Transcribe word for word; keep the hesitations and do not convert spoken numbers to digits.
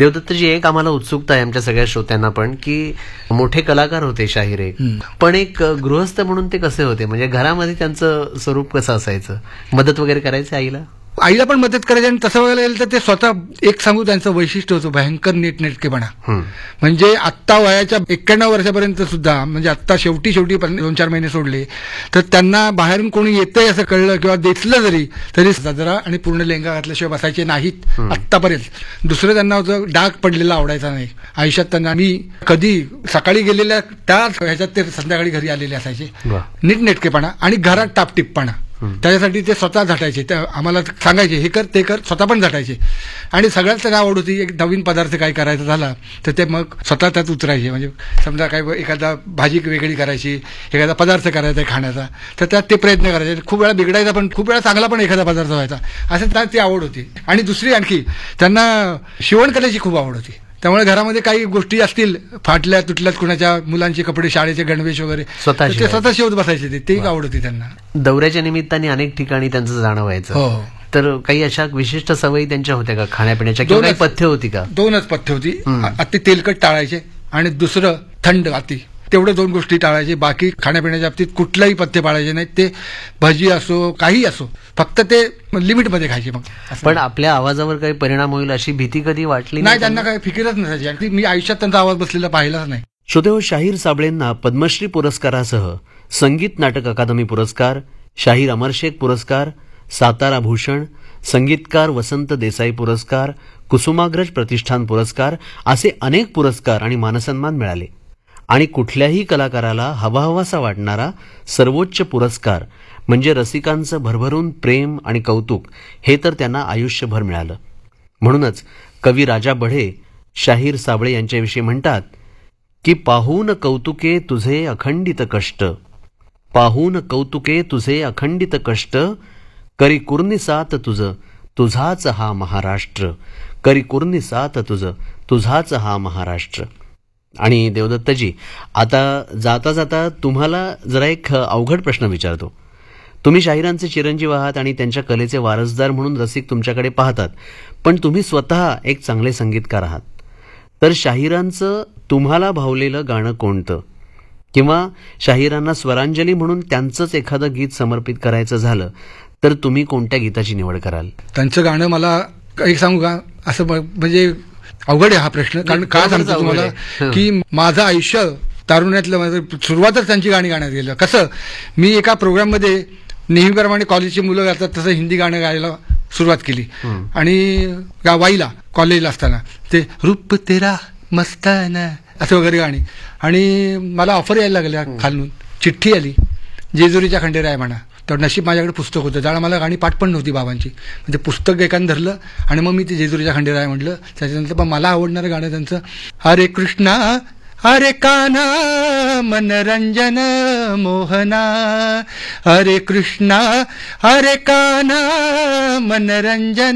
देवदत्तजी, एक आम्हाला उत्सुकता आहे आमच्या सगळ्या श्रोत्यांना पण, की मोठे कलाकार होते शाहीर एक, पण एक गृहस्थ म्हणून ते कसे होते? म्हणजे घरामध्ये त्यांचं स्वरूप कसं असायचं? मदत वगैरे करायचे आईला? आईला पण मदत करायची. आणि तसं बघायला गेलं तर ते स्वतः, एक सांगू, त्यांचं वैशिष्ट्य होतं भयंकर नीटनेटकेपणा. म्हणजे आत्ता वयाच्या एक्क्याण्णव वर्षापर्यंत सुद्धा, म्हणजे आत्ता शेवटी शेवटी दोन चार महिने सोडले तर त्यांना बाहेरून कोणी येतंय असं कळलं किंवा दिसलं जरी तरी सदरा आणि पूर्ण लेंगा घातल्याशिवाय बसायचे नाहीत आत्तापर्यंत. दुसरं त्यांना होतं डाग पडलेला आवडायचा नाही आयुष्यात. त्यांना मी कधी सकाळी गेलेल्या त्याच ह्याच्यात ते संध्याकाळी घरी आलेले असायचे. नीटनेटकेपणा आणि घरात टापटिपपणा, त्याच्यासाठी ते स्वतः झटायचे. त्या आम्हाला सांगायचे हे कर ते कर, स्वतः पण झटायचे. आणि सगळ्यात त्यांना आवड होती एक नवीन पदार्थ काही करायचा झाला तर ते मग स्वतः त्यात उतरायचे. म्हणजे समजा काही एखादा भाजी वेगळी करायची, एखादा पदार्थ करायचा आहे खाण्याचा, तर त्यात ते प्रयत्न करायचे. खूप वेळा बिघडायचा पण खूप वेळा चांगला पण एखादा पदार्थ व्हायचा. असं त्यात ती आवड होती. आणि दुसरी आणखी त्यांना शिवणकलेची खूप आवड होती. त्यामुळे घरामध्ये काही गोष्टी असतील फाटल्या तुटल्यात, कुणाच्या मुलांचे कपडे, शाळेचे गणवेश वगैरे स्वतः ते स्वतः शिवत बसायचे. ते ते आवड होती त्यांना. दौऱ्याच्या निमित्ताने अनेक ठिकाणी त्यांचं जाणं व्हायचं. हो. तर काही अशा विशिष्ट सवयी त्यांच्या होत्या का खाण्यापिण्याच्या, किंवा काही पथ्य होती का? दोनच पथ्य होती. अति तेलकट टाळायचे आणि दुसरं थंड अति, तेवढं दोन गोष्टी टाळायचे. बाकी खाण्यापिण्याच्या बाबतीत कुठलाही पथ्य पाळायचे नाहीत. ते भजी असो काही असो, फक्त ते लिमिटमध्ये खायचे. मग पण आपल्या आवाजावर काही परिणाम होईल अशी भीती कधी वाटली नाही? त्यांना काही फिकीरच नसायची. आणि मी आयुष्यात त्यांचा आवाज बसलेला पाहिलाच नाही. श्रोतेहो, शाहीर साबळेंना पद्मश्री पुरस्कारासह संगीत नाटक अकादमी पुरस्कार, शाहीर अमरशेख पुरस्कार, सातारा भूषण, संगीतकार वसंत देसाई पुरस्कार, कुसुमाग्रज प्रतिष्ठान पुरस्कार असे अनेक पुरस्कार आणि मानसन्मान मिळाले. आणि कुठल्याही कलाकाराला हवाहवासा वाटणारा सर्वोच्च पुरस्कार म्हणजे रसिकांचं भरभरून प्रेम आणि कौतुक, हे तर त्यांना आयुष्यभर मिळालं. म्हणूनच कवी राजा बढे शाहीर साबळे यांच्याविषयी म्हणतात की पाहून कौतुके तुझे अखंडित कष्ट, पाहून कौतुके तुझे अखंडित कष्ट, करी कुर्निसात तुझ तुझाच हा महाराष्ट्र, करी कुर्निसात तुझ तुझाच हा महाराष्ट्र. आणि देवदत्तजी, आता जाता जाता तुम्हाला जरा एक अवघड प्रश्न विचारतो. तुम्ही शाहिरांचे चिरंजीव आहात आणि त्यांच्या कलेचे वारसदार म्हणून रसिक तुमच्याकडे पाहतात, पण तुम्ही स्वतः एक चांगले संगीतकार आहात. तर शाहिरांचं तुम्हाला भावलेलं गाणं कोणतं? किंवा शाहिरांना स्वरांजली म्हणून त्यांचंच एखादं गीत समर्पित करायचं झालं तर तुम्ही कोणत्या गीताची निवड कराल? त्यांचं गाणं मला एक सांगू का, असं म्हणजे अवघड आहे हा प्रश्न. कारण का सांगतो तुम्हाला की माझं आयुष्य तारुण्यातलं माझं सुरुवातच त्यांची गाणी गाण्यात गेलं. कसं, मी एका प्रोग्राममध्ये नेहमीप्रमाणे कॉलेजची मुलं गातात तसं हिंदी गाणं गायला सुरुवात केली. आणि गावाईला कॉलेजला असताना ते रूप तेरा मस्ताना असं वगैरे गाणी. आणि मला ऑफर यायला लागल्या खालून, चिठ्ठी आली जेजुरीच्या खंडेराय म्हणा. तर नशीब माझ्याकडे पुस्तक होतं, ज्याला मला गाणी पाठ पण नव्हती बाबांची. म्हणजे पुस्तक एकानं धरलं आणि मग मी ते जेजुरीच्या खंडेराय म्हटलं. त्याच्यानंतर पण मला आवडणारं गाणं त्यांचं हरे कृष्णा हरे कान्हा मनरंजन मोहना, हरे कृष्णा हरे कान्हा मनरंजन